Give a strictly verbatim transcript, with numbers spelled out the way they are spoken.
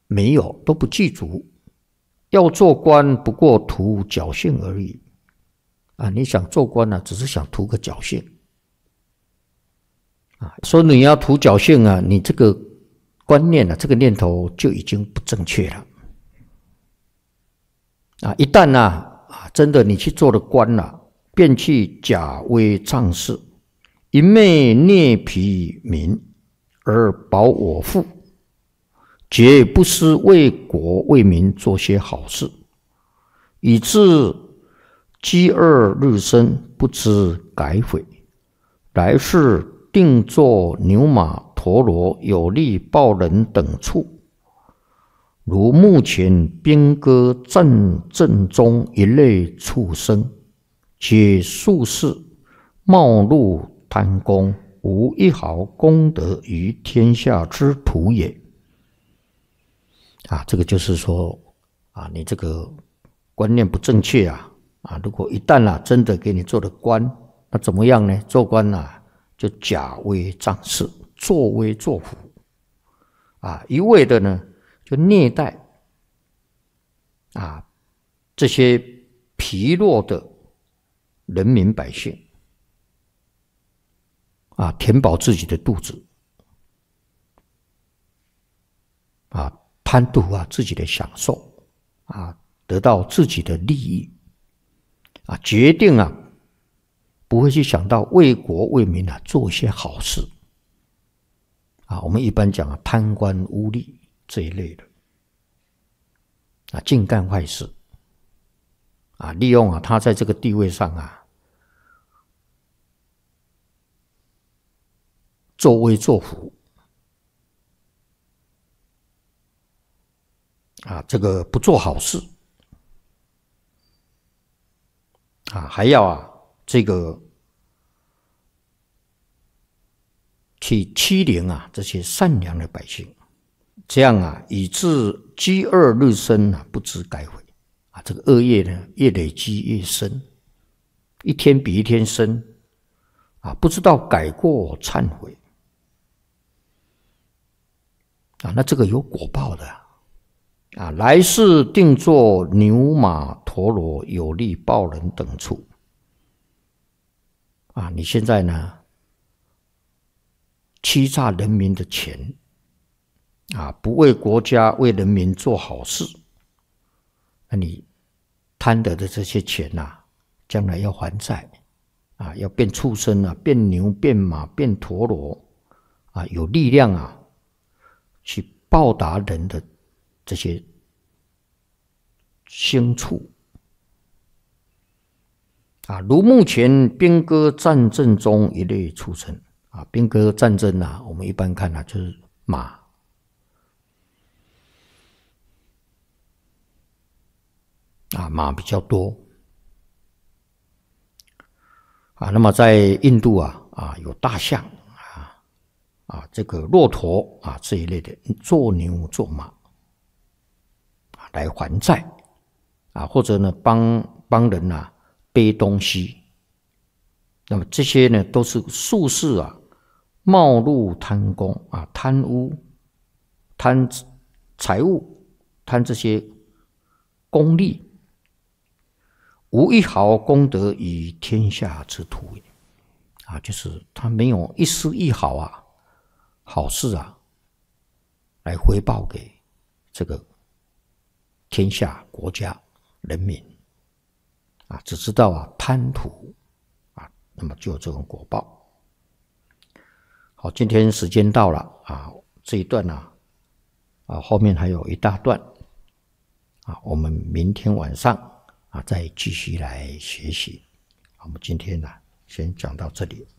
没有，都不具足。要做官，不过图侥幸而已。啊，你想做官啊，只是想图个侥幸。啊，说你要图侥幸啊，你这个观念啊，这个念头就已经不正确了。啊，一旦啊，啊，真的你去做了官了、啊，便去假威仗势，一昧虐疲民而保我腹，绝不思为国为民做些好事，以致饥饿日深，不知改悔，来世定作牛马陀螺、有力报人等处。如目前兵戈战阵中一类畜生，皆术士冒入贪功，无一毫功德于天下之徒也。啊，这个就是说啊，你这个观念不正确啊！啊，如果一旦啊真的给你做了官，那怎么样呢？做官啊就假威仗势，作威作福，啊，一味的呢就虐待啊这些疲弱的人民百姓，啊，填饱自己的肚子，啊，贪图啊自己的享受，啊，得到自己的利益，啊，决定啊不会去想到为国为民啊做一些好事，啊，我们一般讲啊贪官污吏这一类的，啊，尽干坏事，啊，利用啊他在这个地位上啊作威作福，啊，这个不做好事，啊，还要啊这个去欺凌啊这些善良的百姓，这样啊以致积恶日深啊，不知改悔，啊，这个恶业呢越累积越深，一天比一天深，啊，不知道改过忏悔，啊，那这个有果报的啊。啊，来世定作牛马陀螺、有力报人等处。啊，你现在呢，欺诈人民的钱，啊，不为国家、为人民做好事，那你贪得的这些钱呐、啊，将来要还债，啊，要变畜生啊，变牛、变马、变陀螺，啊，有力量啊，去报答人的这些牲畜啊，如目前兵戈战阵中一类畜生啊，兵戈战争啊，我们一般看啊，就是马啊，马比较多啊。那么在印度啊啊，有大象啊啊，这个骆驼啊这一类的，做牛做马啊来还债。啊，或者呢，帮帮人啊背东西，那么这些呢，都是术士啊冒入贪功啊，贪污、贪财物、贪这些功利，无一毫功德于天下之徒也。啊，就是他没有一丝一毫啊好事啊来回报给这个天下国家。人民啊，只知道啊贪图啊，那么就有这种果报。好，今天时间到了啊，这一段呢 啊, 啊后面还有一大段啊，我们明天晚上啊再继续来学习。我们今天呢、啊、先讲到这里。